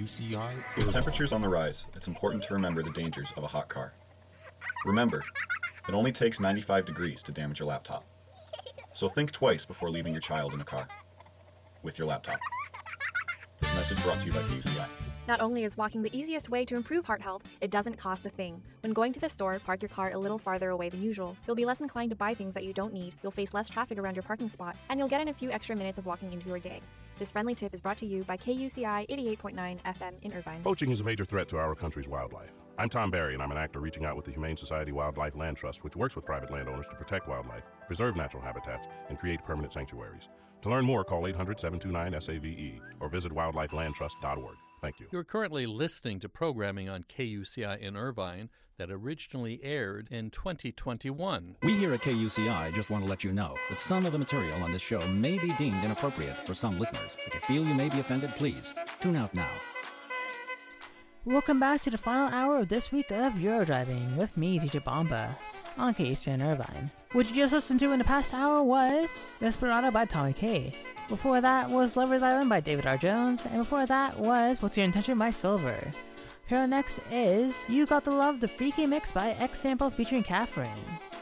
KUCI. With temperatures on the rise, it's important to remember the dangers of a hot car. Remember, it only takes 95 degrees to damage your laptop. So think twice before leaving your child in a car with your laptop. This message brought to you by KUCI. Not only is walking the easiest way to improve heart health, it doesn't cost a thing. When going to the store, park your car a little farther away than usual. You'll be less inclined to buy things that you don't need, you'll face less traffic around your parking spot, and you'll get in a few extra minutes of walking into your day. This friendly tip is brought to you by KUCI 88.9 FM in Irvine. Poaching is a major threat to our country's wildlife. I'm Tom Barry, and I'm an actor reaching out with the Humane Society Wildlife Land Trust, which works with private landowners to protect wildlife, preserve natural habitats, and create permanent sanctuaries. To learn more, call 800-729-SAVE or visit wildlifelandtrust.org. Thank you. You're currently listening to programming on KUCI in Irvine that originally aired in 2021. We here at KUCI just want to let you know that some of the material on this show may be deemed inappropriate for some listeners. If you feel you may be offended, please tune out now. Welcome back to the final hour of this week of Eurodriving with me, DJ Bomba, on KUCI in Irvine. What you just listened to in the past hour was Desperado by Tommy K. Before that was Lover's Island by David R. Jones, and before that was What's Your Intention by Silver. Here next is You Got the Love, the Freaky Mix by X Sample featuring Catherine.